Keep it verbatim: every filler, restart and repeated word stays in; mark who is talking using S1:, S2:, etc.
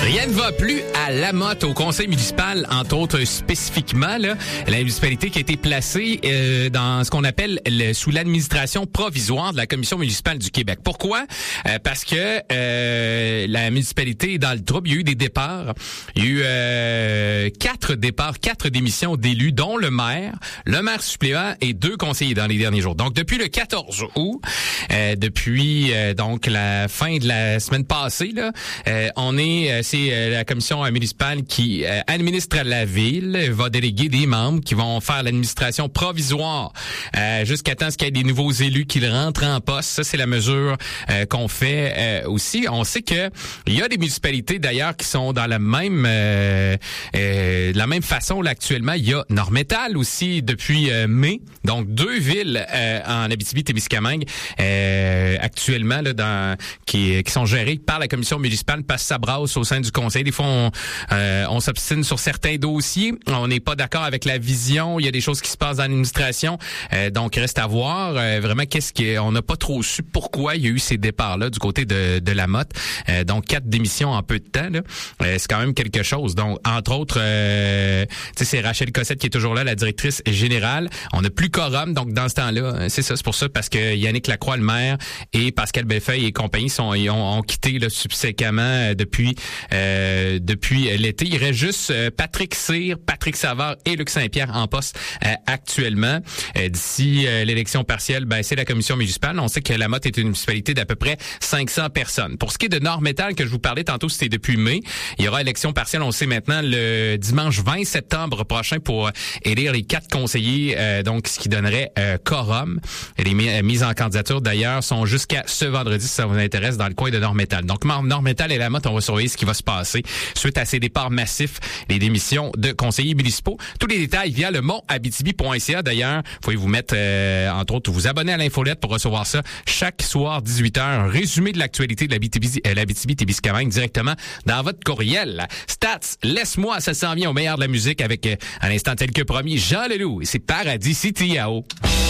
S1: Rien ne va plus à Lamotte, au conseil municipal, entre autres spécifiquement, là, la municipalité qui a été placée euh, dans ce qu'on appelle le, sous l'administration provisoire de la Commission municipale du Québec. Pourquoi? Euh, parce que euh, la municipalité est dans le trouble. Il y a eu des départs. Il y a eu euh, quatre départs, quatre démissions d'élus, dont le maire, le maire suppléant et deux conseillers dans les derniers jours. Donc, depuis le quatorze août, euh, depuis euh, donc la fin de la semaine passée, là, euh, on est... Euh, c'est la commission municipale qui euh, administre la ville, va déléguer des membres qui vont faire l'administration provisoire euh, jusqu'à temps qu'il y ait des nouveaux élus qui rentrent en poste. Ça, c'est la mesure euh, qu'on fait euh, aussi. On sait que il y a des municipalités d'ailleurs qui sont dans la même euh, euh, la même façon là actuellement. Il y a Nord-Métal aussi depuis euh, mai. Donc deux villes euh, en Abitibi-Témiscamingue euh, actuellement là dans qui qui sont gérées par la commission municipale parce que ça brasse au sein du conseil. Des fois, on, euh, on s'obstine sur certains dossiers. On n'est pas d'accord avec la vision. Il y a des choses qui se passent dans l'administration. Euh, donc, reste à voir euh, vraiment qu'est-ce qu'on n'a pas trop su pourquoi il y a eu ces départs-là du côté de, de Lamotte. Euh, donc, quatre démissions en peu de temps. Là. Euh, c'est quand même quelque chose. Donc, entre autres, euh, c'est Rachel Cossette qui est toujours là, la directrice générale. On n'a plus quorum. Donc, dans ce temps-là, c'est ça. C'est pour ça parce que Yannick Lacroix, le maire, et Pascal Bellefeuille et compagnie sont, ils ont, ont quitté là, subséquemment euh, depuis Euh, depuis l'été. Il reste juste euh, Patrick Cyr, Patrick Savard et Luc Saint-Pierre en poste euh, actuellement. Euh, d'ici euh, l'élection partielle, ben c'est la commission municipale. On sait que Lamotte est une municipalité d'à peu près cinq cents personnes. Pour ce qui est de Nord-Métal, que je vous parlais tantôt, c'était depuis mai. Il y aura élection partielle, on sait maintenant, le dimanche vingt septembre prochain pour élire les quatre conseillers, euh, donc ce qui donnerait euh, quorum. Les mi- mises en candidature, d'ailleurs, sont jusqu'à ce vendredi, si ça vous intéresse, dans le coin de Nord-Métal. Donc, Nord-Métal et Lamotte, on va surveiller ce qui va se passer suite à ces départs massifs, les démissions de conseillers municipaux. Tous les détails via le mont abitibi point c a. D'ailleurs, vous pouvez vous mettre, euh, entre autres, vous abonner à l'infolette pour recevoir ça chaque soir, dix-huit heures. Un résumé de l'actualité de l'Abitibi-Témiscamingue directement dans votre courriel. Stats, laisse-moi, ça s'en vient au meilleur de la musique avec, euh, à l'instant tel que promis, Jean Leloup et c'est Paradis City à eau.